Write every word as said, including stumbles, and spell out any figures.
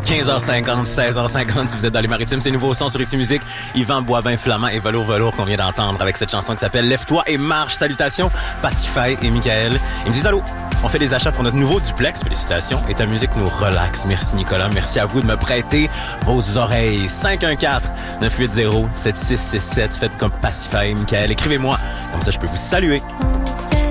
quinze heures cinquante, seize heures cinquante si vous êtes dans les maritimes. C'est nouveau son sur Ici Musique. Yvan Boivin Flamand et Velours Velours qu'on vient d'entendre avec cette chanson qui s'appelle Lève-toi et marche. Salutations, Pacify et Michael. Ils me disent allô, on fait des achats pour notre nouveau duplex. Félicitations. Et ta musique nous relaxe. Merci Nicolas. Merci à vous de me prêter vos oreilles. cinq un quatre, neuf huit zéro, sept six six sept. Faites comme Pacify et Michael. Écrivez-moi. Comme ça, je peux vous saluer.